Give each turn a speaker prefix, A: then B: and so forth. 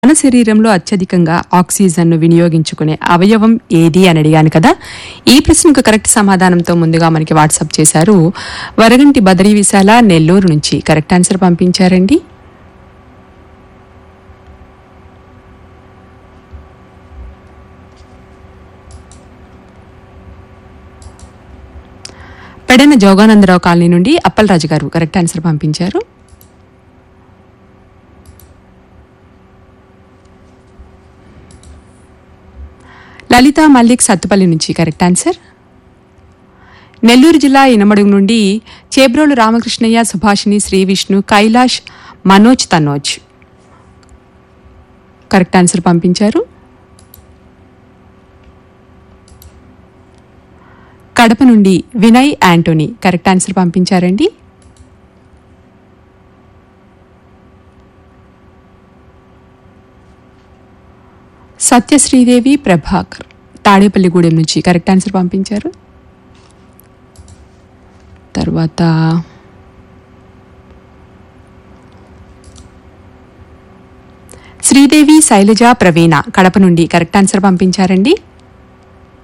A: మన శరీరంలో అత్యధికంగా ఆక్సిజన్ను వినియోగించుకునే అవయవం ఏది అని అడిగాను కదా. ఈ ప్రశ్నకు కరెక్ట్ సమాధానంతో ముందుగా మనకి వాట్సాప్ చేశారు వరగంటి బదరీ విశాల నెల్లూరు నుంచి కరెక్ట్ ఆన్సర్ పంపించారండి. పెడన జోగానందరావు కాలనీ నుండి అప్పలరాజు గారు కరెక్ట్ ఆన్సర్ పంపించారు. లలిత మల్లిక్ సత్తుపల్లి నుంచి కరెక్ట్ ఆన్సర్. నెల్లూరు జిల్లా ఇనమడుగు నుండి చేబ్రోలు రామకృష్ణయ్య, సుభాషిణి, శ్రీ విష్ణు, కైలాష్, మనోజ్, తనోజ్ కరెక్ట్ ఆన్సర్ పంపించారు. కడప నుండి వినయ్, యాంటోనీ కరెక్ట్ ఆన్సర్ పంపించారండి. సత్యశ్రీదేవి, ప్రభాకర్ తాడేపల్లిగూడెం నుంచి కరెక్ట్ ఆన్సర్ పంపించారు. తర్వాత శ్రీదేవి, శైలజ, ప్రవీణ కడప నుండి కరెక్ట్ ఆన్సర్ పంపించారండి.